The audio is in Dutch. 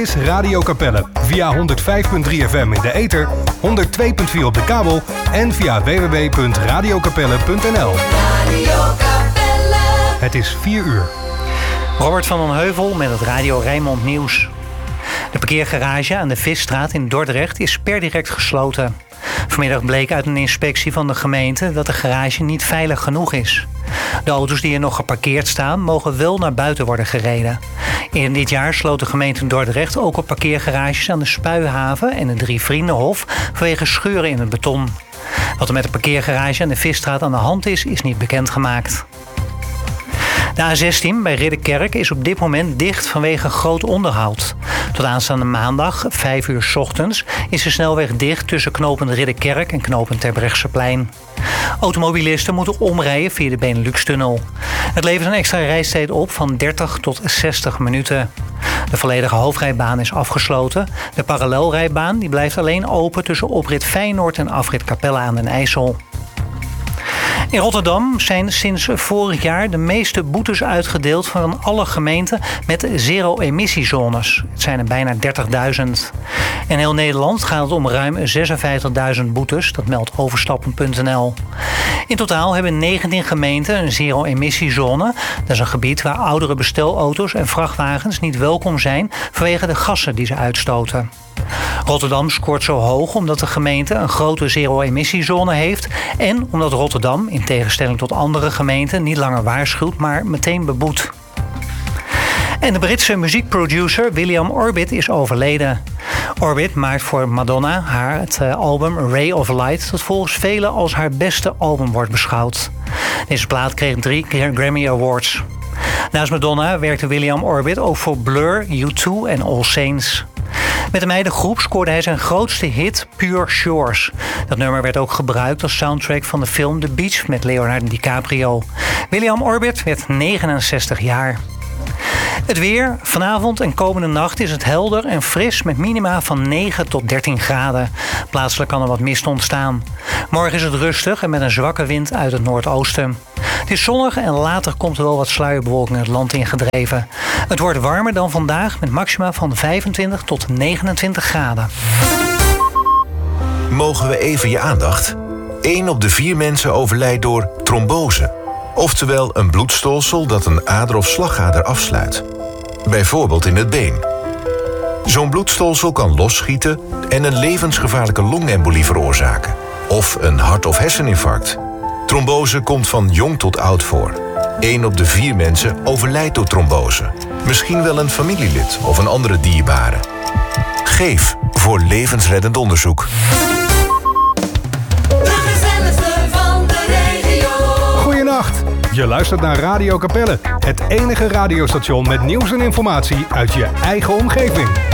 is Radio Capelle via 105.3 FM in de ether, 102.4 op de kabel en via www.radiocapelle.nl. Het is 4 uur. Robert van den Heuvel met het Radio Rijnmond Nieuws. De parkeergarage aan de Visstraat in Dordrecht is per direct gesloten. Vanmiddag bleek uit een inspectie van de gemeente dat de garage niet veilig genoeg is. De auto's die er nog geparkeerd staan mogen wel naar buiten worden gereden. In dit jaar sloot de gemeente Dordrecht ook op parkeergarages aan de Spuihaven en de Drie Vriendenhof vanwege scheuren in het beton. Wat er met de parkeergarage aan de Visstraat aan de hand is niet bekendgemaakt. De A16 bij Ridderkerk is op dit moment dicht vanwege groot onderhoud. Tot aanstaande maandag, 5 uur 's ochtends, is de snelweg dicht tussen knooppunt Ridderkerk en knooppunt Terbrechtseplein. Automobilisten moeten omrijden via de Benelux-tunnel. Het levert een extra reistijd op van 30 tot 60 minuten. De volledige hoofdrijbaan is afgesloten. De parallelrijbaan die blijft alleen open tussen oprit Feyenoord en afrit Capelle aan den IJssel. In Rotterdam zijn sinds vorig jaar de meeste boetes uitgedeeld van alle gemeenten met zero-emissiezones. Het zijn er bijna 30.000. In heel Nederland gaat het om ruim 56.000 boetes, dat meldt overstappen.nl. In totaal hebben 19 gemeenten een zero-emissiezone. Dat is een gebied waar oudere bestelauto's en vrachtwagens niet welkom zijn vanwege de gassen die ze uitstoten. Rotterdam scoort zo hoog omdat de gemeente een grote zero-emissiezone heeft en omdat Rotterdam, in tegenstelling tot andere gemeenten, niet langer waarschuwt, maar meteen beboet. En de Britse muziekproducer William Orbit is overleden. Orbit maakt voor Madonna het album Ray of Light, dat volgens velen als haar beste album wordt beschouwd. Deze plaat kreeg 3 Grammy Awards. Naast Madonna werkte William Orbit ook voor Blur, U2 en All Saints. Met de meidengroep scoorde hij zijn grootste hit Pure Shores. Dat nummer werd ook gebruikt als soundtrack van de film The Beach met Leonardo DiCaprio. William Orbit werd 69 jaar. Het weer. Vanavond en komende nacht is het helder en fris met minima van 9 tot 13 graden. Plaatselijk kan er wat mist ontstaan. Morgen is het rustig en met een zwakke wind uit het noordoosten. Het is zonnig en later komt er wel wat sluierbewolking het land ingedreven. Het wordt warmer dan vandaag met maxima van 25 tot 29 graden. Mogen we even je aandacht? 1 op de 4 mensen overlijdt door trombose. Oftewel een bloedstolsel dat een ader of slagader afsluit. Bijvoorbeeld in het been. Zo'n bloedstolsel kan losschieten en een levensgevaarlijke longembolie veroorzaken. Of een hart- of herseninfarct. Trombose komt van jong tot oud voor. 1 op de 4 mensen overlijdt door trombose. Misschien wel een familielid of een andere dierbare. Geef voor levensreddend onderzoek. Goedenacht. Je luistert naar Radio Capelle, het enige radiostation met nieuws en informatie uit je eigen omgeving.